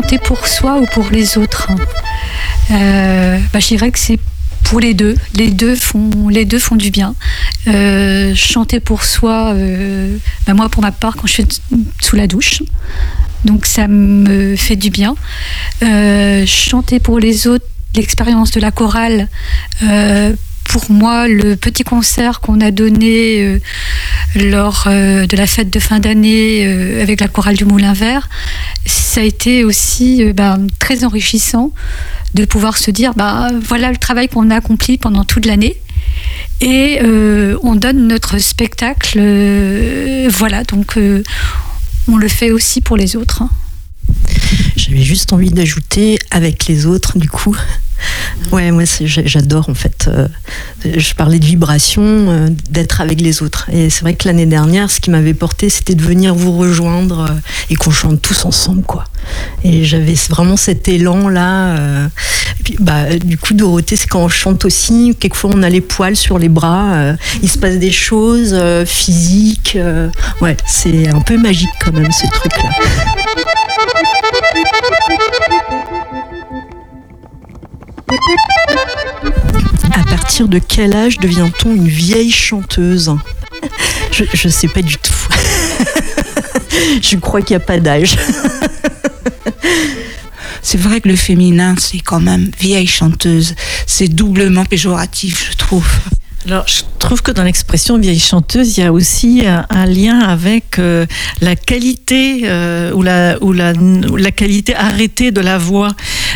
chanter pour soi ou pour les autres. Je dirais que c'est pour les deux. Les deux font du bien. Chanter pour soi, moi pour ma part, quand je suis sous la douche, donc ça me fait du bien. Chanter pour les autres, l'expérience de la chorale, pour moi, le petit concert qu'on a donné lors de la fête de fin d'année avec la chorale du Moulin Vert, ça a été aussi très enrichissant de pouvoir se dire voilà le travail qu'on a accompli pendant toute l'année et on donne notre spectacle. Donc on le fait aussi pour les autres. J'avais juste envie d'ajouter avec les autres, du coup. Ouais, moi j'adore en fait. Je parlais de vibration, d'être avec les autres. Et c'est vrai que l'année dernière, ce qui m'avait porté, c'était de venir vous rejoindre et qu'on chante tous ensemble, quoi. Et j'avais vraiment cet élan là. Et puis, du coup, Dorothée, c'est quand on chante aussi. Quelquefois, on a les poils sur les bras. Il se passe des choses physiques. Ouais, c'est un peu magique quand même ce truc-là. À partir de quel âge devient-on une vieille chanteuse ? Je sais pas du tout. Je crois qu'il n'y a pas d'âge. C'est vrai que le féminin, c'est quand même vieille chanteuse. C'est doublement péjoratif, je trouve. Alors, je trouve que dans l'expression vieille chanteuse, il y a aussi un lien avec la qualité ou la qualité arrêtée de la voix.